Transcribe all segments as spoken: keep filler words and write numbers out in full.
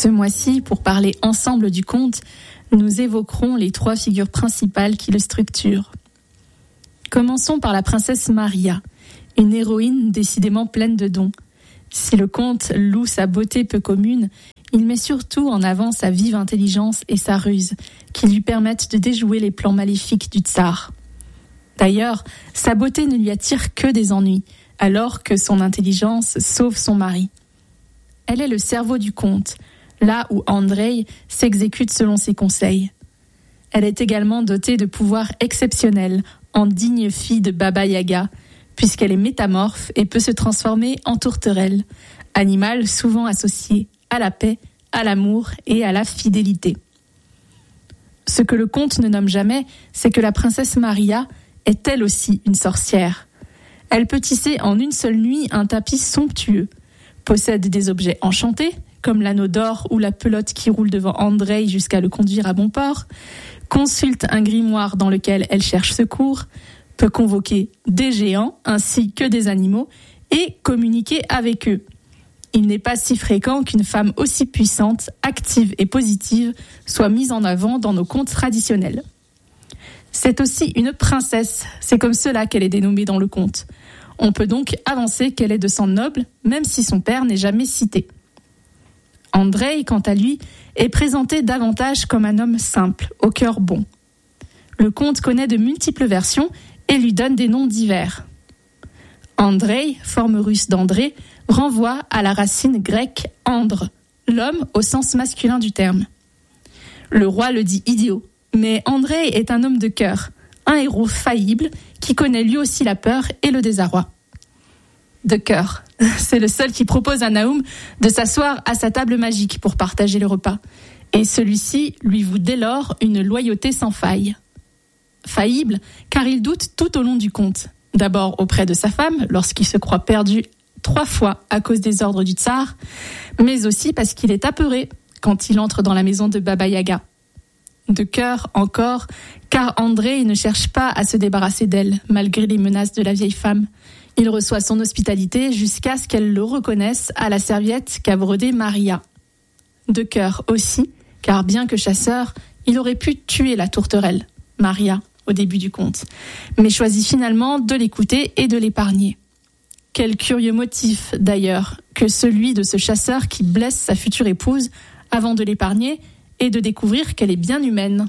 Ce mois-ci, pour parler ensemble du conte, nous évoquerons les trois figures principales qui le structurent. Commençons par la princesse Maria, une héroïne décidément pleine de dons. Si le conte loue sa beauté peu commune, il met surtout en avant sa vive intelligence et sa ruse, qui lui permettent de déjouer les plans maléfiques du tsar. D'ailleurs, sa beauté ne lui attire que des ennuis, alors que son intelligence sauve son mari. Elle est le cerveau du conte, là où Andreï s'exécute selon ses conseils. Elle est également dotée de pouvoirs exceptionnels, en digne fille de Baba Yaga, puisqu'elle est métamorphe et peut se transformer en tourterelle, animal souvent associé à la paix, à l'amour et à la fidélité. Ce que le conte ne nomme jamais, c'est que la princesse Maria est elle aussi une sorcière. Elle peut tisser en une seule nuit un tapis somptueux, possède des objets enchantés, comme l'anneau d'or ou la pelote qui roule devant Andreï jusqu'à le conduire à bon port, consulte un grimoire dans lequel elle cherche secours, peut convoquer des géants ainsi que des animaux et communiquer avec eux. Il n'est pas si fréquent qu'une femme aussi puissante, active et positive soit mise en avant dans nos contes traditionnels. C'est aussi une princesse, c'est comme cela qu'elle est dénommée dans le conte. On peut donc avancer qu'elle est de sang noble, même si son père n'est jamais cité. Andreï, quant à lui, est présenté davantage comme un homme simple, au cœur bon. Le conte connaît de multiples versions et lui donne des noms divers. Andreï, forme russe d'André, renvoie à la racine grecque andre, l'homme au sens masculin du terme. Le roi le dit idiot, mais Andreï est un homme de cœur, un héros faillible qui connaît lui aussi la peur et le désarroi. De cœur, c'est le seul qui propose à Naoum de s'asseoir à sa table magique pour partager le repas, et celui-ci lui voue dès lors une loyauté sans faille. Faillible, car il doute tout au long du conte, d'abord auprès de sa femme, lorsqu'il se croit perdu trois fois à cause des ordres du tsar, mais aussi parce qu'il est apeuré quand il entre dans la maison de Baba Yaga. De cœur encore, car André ne cherche pas à se débarrasser d'elle, malgré les menaces de la vieille femme. Il reçoit son hospitalité jusqu'à ce qu'elle le reconnaisse à la serviette qu'a brodée Maria. De cœur aussi, car bien que chasseur, il aurait pu tuer la tourterelle, Maria, au début du conte, mais choisit finalement de l'écouter et de l'épargner. Quel curieux motif, d'ailleurs, que celui de ce chasseur qui blesse sa future épouse avant de l'épargner et de découvrir qu'elle est bien humaine.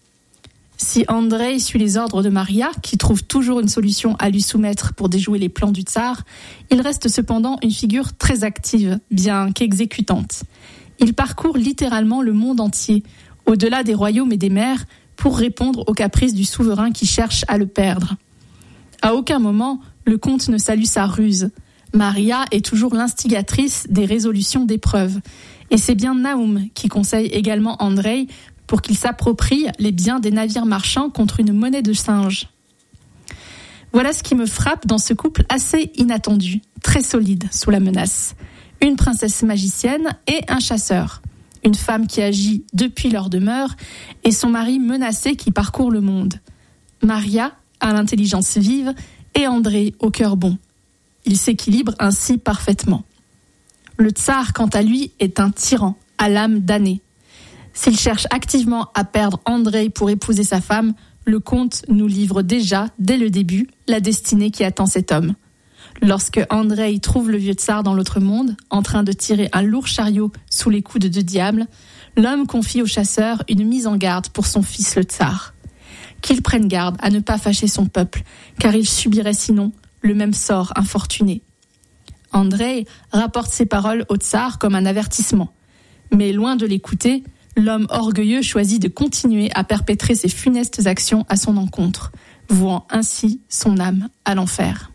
Si Andreï suit les ordres de Maria, qui trouve toujours une solution à lui soumettre pour déjouer les plans du tsar, il reste cependant une figure très active, bien qu'exécutante. Il parcourt littéralement le monde entier, au-delà des royaumes et des mers, pour répondre aux caprices du souverain qui cherche à le perdre. À aucun moment, le conte ne salue sa ruse. Maria est toujours l'instigatrice des résolutions d'épreuves. Et c'est bien Naoum qui conseille également Andreï pour qu'il s'approprie les biens des navires marchands contre une monnaie de singe. Voilà ce qui me frappe dans ce couple assez inattendu, très solide sous la menace. Une princesse magicienne et un chasseur. Une femme qui agit depuis leur demeure et son mari menacé qui parcourt le monde. Maria a l'intelligence vive et André au cœur bon. Ils s'équilibrent ainsi parfaitement. Le tsar, quant à lui, est un tyran, à l'âme damnée. S'il cherche activement à perdre André pour épouser sa femme, le conte nous livre déjà, dès le début, la destinée qui attend cet homme. Lorsque Andreï trouve le vieux tsar dans l'autre monde, en train de tirer un lourd chariot sous les coups de deux diables, l'homme confie au chasseur une mise en garde pour son fils le tsar. Qu'il prenne garde à ne pas fâcher son peuple, car il subirait sinon le même sort infortuné. Andreï rapporte ces paroles au tsar comme un avertissement. Mais loin de l'écouter, l'homme orgueilleux choisit de continuer à perpétrer ses funestes actions à son encontre, vouant ainsi son âme à l'enfer.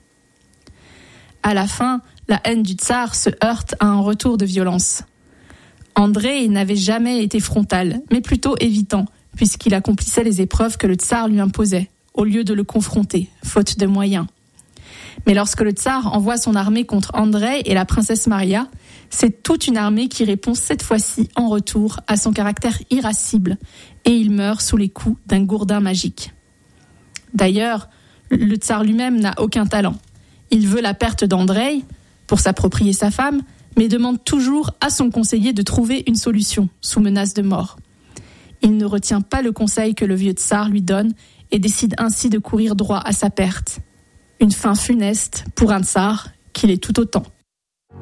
À la fin, la haine du tsar se heurte à un retour de violence. Andreï n'avait jamais été frontal, mais plutôt évitant, puisqu'il accomplissait les épreuves que le tsar lui imposait, au lieu de le confronter, faute de moyens. Mais lorsque le tsar envoie son armée contre Andreï et la princesse Maria, c'est toute une armée qui répond cette fois-ci en retour à son caractère irascible, et il meurt sous les coups d'un gourdin magique. D'ailleurs, le tsar lui-même n'a aucun talent. Il veut la perte d'Andreï pour s'approprier sa femme, mais demande toujours à son conseiller de trouver une solution, sous menace de mort. Il ne retient pas le conseil que le vieux tsar lui donne et décide ainsi de courir droit à sa perte. Une fin funeste pour un tsar qui l'est tout autant.